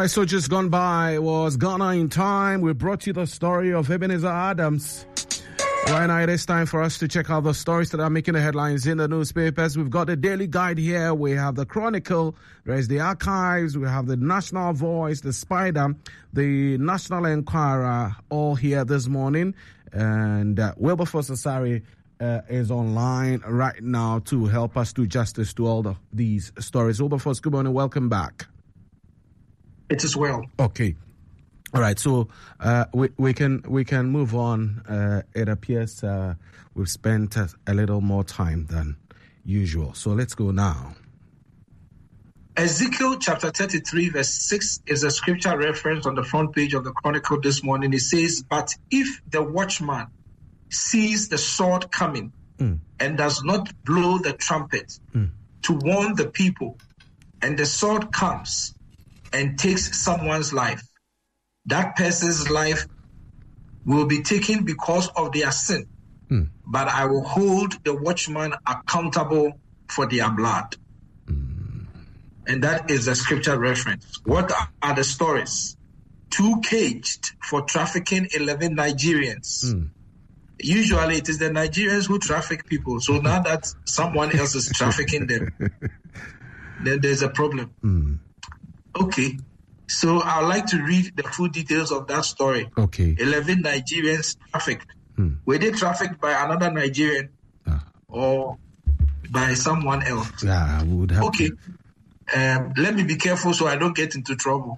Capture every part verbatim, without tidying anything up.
right, so just gone by was Ghana in Time. We brought you the story of Ebenezer Adams. Right now, it is time for us to check out the stories that are making the headlines in the newspapers. We've got the Daily Guide here. We have the Chronicle. There's the Archives. We have the National Voice, the Spider, the National Enquirer, all here this morning. And uh, Wilberforce Asari uh, is online right now to help us do justice to all of these stories. Wilberforce, good morning. Welcome back. It is well. Okay. All right, so uh, we we can we can move on. Uh, it appears uh, we've spent a, a little more time than usual. So let's go now. Ezekiel chapter thirty-three, verse six is a scripture reference on the front page of the Chronicle this morning. It says, "But if the watchman sees the sword coming mm. and does not blow the trumpet mm. to warn the people, and the sword comes and takes someone's life, that person's life will be taken because of their sin, mm. but I will hold the watchman accountable for their blood." Mm. And that is the scripture reference. What are the stories? Two caged for trafficking eleven Nigerians. Mm. Usually it is the Nigerians who traffic people. So now that someone else is trafficking them, then there's a problem. Mm. Okay. So I'd like to read the full details of that story. Okay. eleven Nigerians trafficked. Hmm. Were they trafficked by another Nigerian ah. or by someone else? Yeah, I would have. Okay. Um, let me be careful so I don't get into trouble.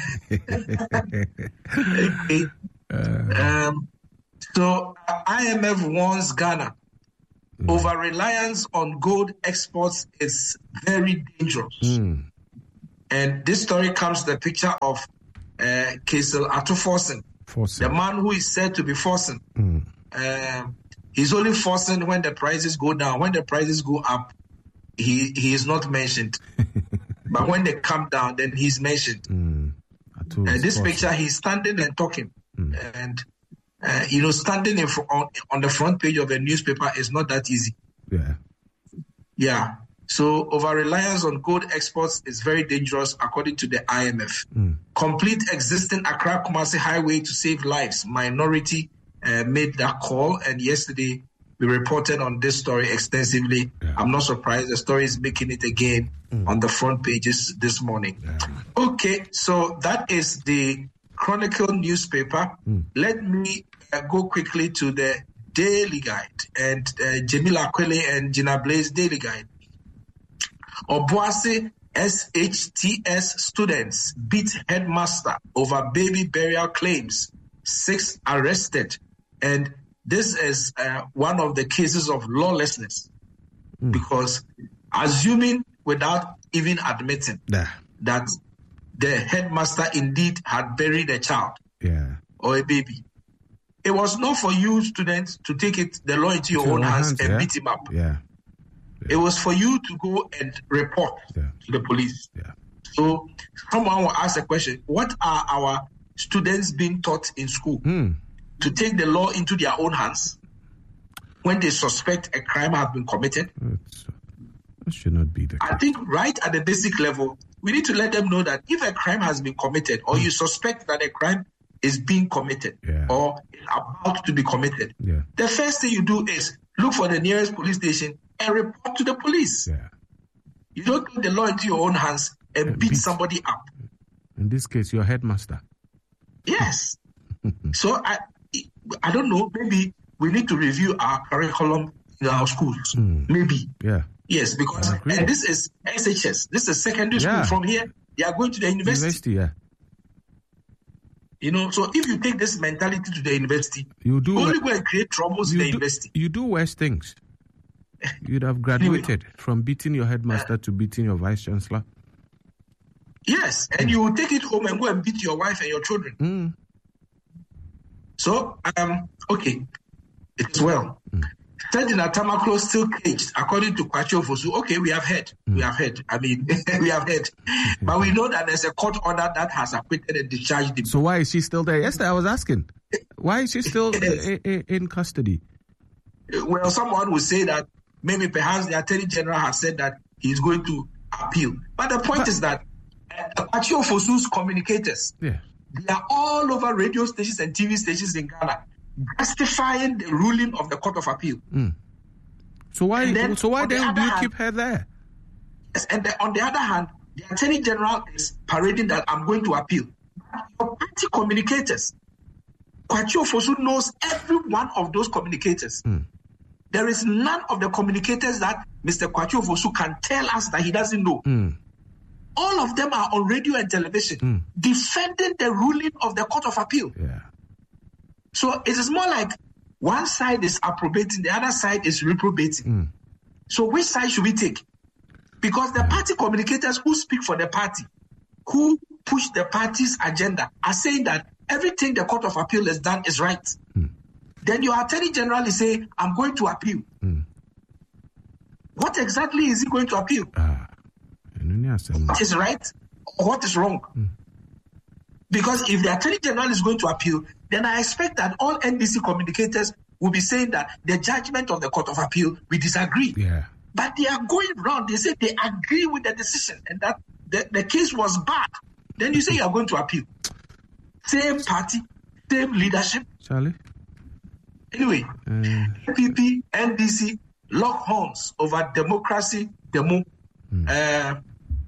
Okay. Uh. Um, so I M F warns Ghana. Mm. Over-reliance on gold exports is very dangerous. Mm. And this story comes to the picture of uh, Kaisel Atuforsen, the man who is said to be forcing. Mm. Uh, he's only forcing when the prices go down. When the prices go up, he, he is not mentioned. But when they come down, then he's mentioned. Mm. Uh, this forcing. Picture, he's standing and talking. Mm. And, uh, you know, standing in fr- on, on the front page of a newspaper is not that easy. Yeah. Yeah. So over-reliance on gold exports is very dangerous, according to the I M F. Mm. Complete existing Accra-Kumasi highway to save lives. Minority uh, made that call, and yesterday we reported on this story extensively. Yeah. I'm not surprised the story is making it again mm. on the front pages this morning. Yeah. Okay, so that is the Chronicle newspaper. Mm. Let me uh, go quickly to the Daily Guide, and uh, Jamila Kwele and Gina Blaze Daily Guide. Obuasi S H T S students beat headmaster over baby burial claims. Six arrested. And this is uh, one of the cases of lawlessness. Mm. Because assuming without even admitting yeah. that the headmaster indeed had buried a child yeah. or a baby, it was not for you students to take it the law into your own hands, hands and yeah. beat him up. Yeah. Yeah. It was for you to go and report yeah. to the police. Yeah. So someone will ask a question, what are our students being taught in school? Mm. To take the law into their own hands when they suspect a crime has been committed? It's, that should not be the case. I think right at the basic level, we need to let them know that if a crime has been committed or mm. you suspect that a crime is being committed yeah. or is about to be committed, yeah. the first thing you do is look for the nearest police station and report to the police. Yeah. You don't take the law into your own hands and, and beat, beat somebody up. In this case, your headmaster. Yes. So I I don't know, maybe we need to review our curriculum in our schools. Mm. Maybe. Yeah. Yes, because and this is S H S. This is secondary yeah. school. From here, they are going to the university. University, yeah. You know, so if you take this mentality to the university, you do only go and create troubles in the do, university. You do worse things. You'd have graduated anyway. From beating your headmaster uh, to beating your vice chancellor. Yes, and mm. you will take it home and go and beat your wife and your children. Mm. So, um, okay, it's well. Mm. Ferdinand Tamaklo still caged, according to Kwacho Fosu. Okay, we have heard. Mm. We have heard. I mean, we have heard. But we know that there's a court order that has acquitted and discharged him. So why is she still there? Yesterday I was asking, why is she still yes. in, in custody? Well, someone would say that maybe perhaps the Attorney General has said that he's going to appeal. But the point but, is that a Kwame Ofosu's communicators, yeah. they are all over radio stations and T V stations in Ghana, justifying the ruling of the Court of Appeal. Mm. So why? Then, so why then the do you hand, keep her there? Yes, and the, on the other hand, the Attorney General is parading that I'm going to appeal. Your party communicators, Kwame Ofosu knows every one of those communicators. Mm. There is none of the communicators that Mister Kwame Ofosu can tell us that he doesn't know. Mm. All of them are on radio and television mm. defending the ruling of the Court of Appeal. Yeah. So it is more like one side is approbating, the other side is reprobating. Mm. So which side should we take? Because the yeah. party communicators who speak for the party, who push the party's agenda, are saying that everything the Court of Appeal has done is right. Mm. Then your Attorney General is saying, I'm going to appeal. Mm. What exactly is he going to appeal? Uh, what is right or what is wrong? Mm. Because if the Attorney General is going to appeal, then I expect that all N D C communicators will be saying that the judgment of the Court of Appeal, we disagree. Yeah. But they are going round. They say they agree with the decision and that the, the case was bad. Then you say you are going to appeal. Same party, same leadership. Charlie? Anyway, uh, N P P, N D C, lock horns over democracy, demo. Mm. Uh,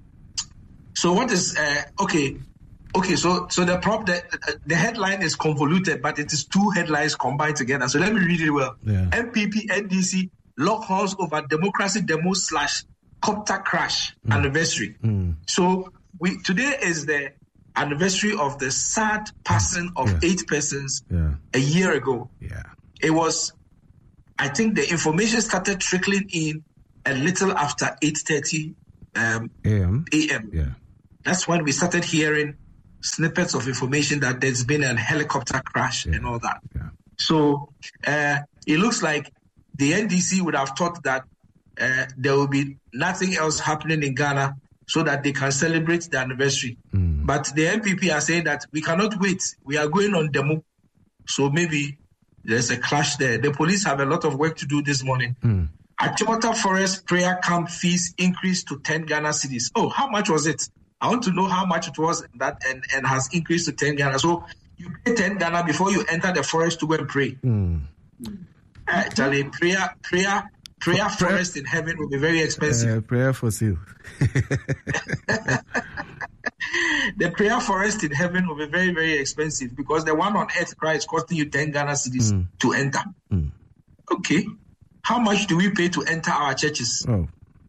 so what is, uh, okay, okay, so so the prop, the, the headline is convoluted, but it is two headlines combined together. So let me read it well. Yeah. N P P, N D C, lock horns over democracy, demo slash copter crash mm. anniversary. Mm. So we today is the anniversary of the sad passing of yeah. eight persons yeah. a year ago. Yeah. It was, I think the information started trickling in a little after eight thirty um, A M. A M. Yeah. That's when we started hearing snippets of information that there's been a helicopter crash yeah. and all that. Yeah. So uh, it looks like the N D C would have thought that uh, there will be nothing else happening in Ghana so that they can celebrate the anniversary. Mm. But the N P P are saying that we cannot wait. We are going on demo. So maybe there's a clash there. The police have a lot of work to do this morning. Mm. Achimota Forest prayer camp fees increased to ten Ghana cedis. Oh, how much was it? I want to know how much it was that and, and has increased to ten Ghana. So you pay ten Ghana before you enter the forest to go and pray. Mm. Uh, Charlie, prayer, prayer, prayer for forest prayer, in heaven will be very expensive. Uh, prayer for sale. The prayer forest in heaven will be very, very expensive because the one on earth cry is costing you ten Ghana cedis mm. to enter. Mm. Okay. How much do we pay to enter our churches? Oh.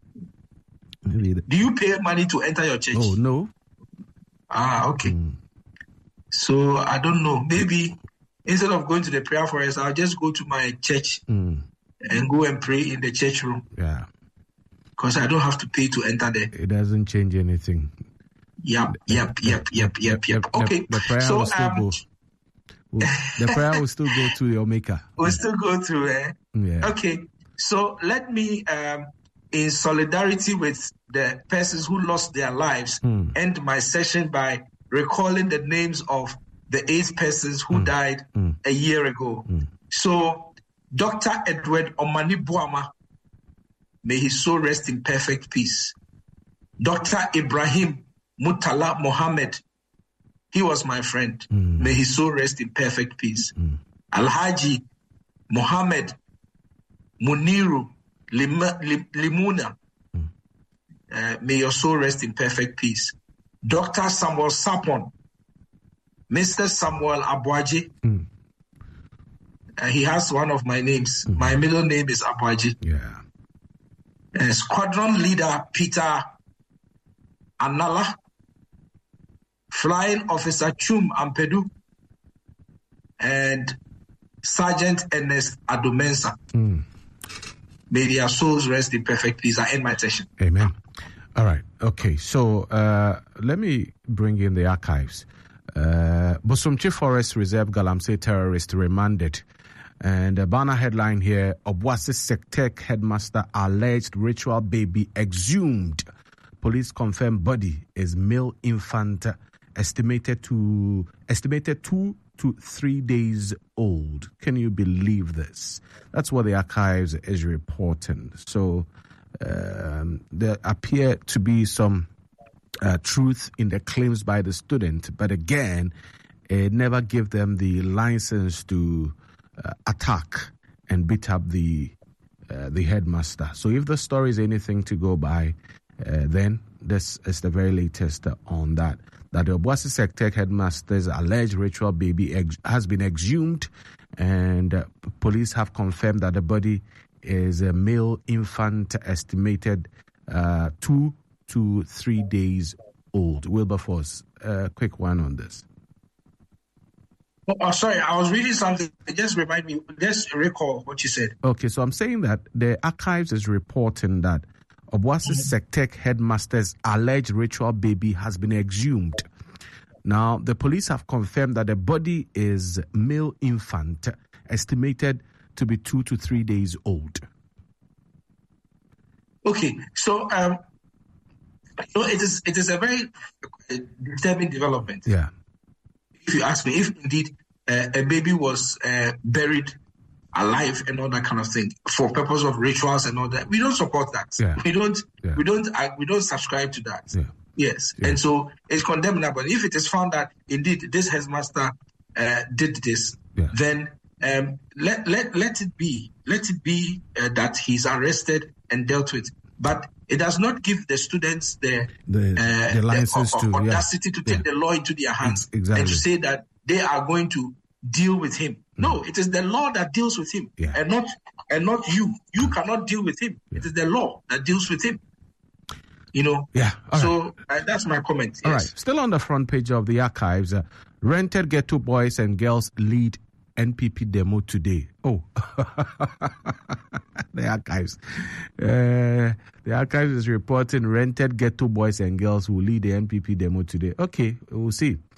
Do you pay money to enter your church? Oh, no. Ah, okay. Mm. So, I don't know. Maybe instead of going to the prayer forest, I'll just go to my church mm. and go and pray in the church room. Yeah. Because I don't have to pay to enter there. It doesn't change anything. Yep, yep, yep, yep, yep, yep. Okay. The, the prayer so, will still um, go. The prayer will still go to your maker. We'll still go through eh? Yeah. Okay. So let me, um, in solidarity with the persons who lost their lives, mm. end my session by recalling the names of the eight persons who mm. died mm. a year ago. Mm. So Doctor Edward Omani Buama, may his soul rest in perfect peace. Doctor Ibrahim Mutala Mohammed, he was my friend. Mm. May his soul rest in perfect peace. Mm. Alhaji Mohammed Muniru Lim- Lim- Limuna, mm. uh, may your soul rest in perfect peace. Doctor Samuel Sapon, Mister Samuel Abuaji, mm. uh, he has one of my names. Mm. My middle name is Abuaji. Yeah. Uh, Squadron Leader Peter Anala, Flying Officer Chum Ampedu, and Sergeant Ernest Adomensa. Mm. May their souls rest in perfect peace. I end my session. Amen. All right. Okay. So uh, let me bring in the archives. Uh, Bosomchi Forest Reserve Galamsey terrorist remanded. And the banner headline here, Obuasi Sectec headmaster alleged ritual baby exhumed. Police confirm body is male infant estimated to estimated two to three days old. Can you believe this? That's what the archives is reporting. So um, there appear to be some uh, truth in the claims by the student, but again, it never gave them the license to uh, attack and beat up the uh, the headmaster. So if the story is anything to go by, uh, then this is the very latest uh, on that. That the Obuasi Sectech headmaster's alleged ritual baby ex- has been exhumed, and uh, police have confirmed that the body is a male infant estimated uh, two to three days old. Wilberforce, a uh, quick one on this. Oh, oh, sorry, I was reading something. Just remind me, just recall what you said. Okay, so I'm saying that the archives is reporting that Obuasi mm-hmm. Sectech headmaster's alleged ritual baby has been exhumed. Now, the police have confirmed that the body is male infant, estimated to be two to three days old. Okay, so um, you know, it is it is a very disturbing development. Yeah. If you ask me, if indeed uh, a baby was uh, buried alive and all that kind of thing for purpose of rituals and all that, we don't support that. Yeah. We don't. Yeah. We don't. Uh, we don't subscribe to that. Yeah. Yes, yeah. And so it's condemnable. If it is found that indeed this headmaster uh, did this, yeah. then um, let let let it be. Let it be uh, that he's arrested and dealt with. But it does not give the students the the, uh, the license the, to audacity yeah. to take yeah. the law into their hands exactly. and to say that they are going to deal with him. Mm. No, it is the law that deals with him, yeah. and not and not you. You mm. cannot deal with him. Yeah. It is the law that deals with him. You know. Yeah. All so right. uh, that's my comment. All yes. right. Still on the front page of the archives, uh, rented ghetto boys and girls lead N P P demo today. Oh, the archives. Uh, the archives is reporting rented ghetto boys and girls will lead the N P P demo today. Okay, we'll see.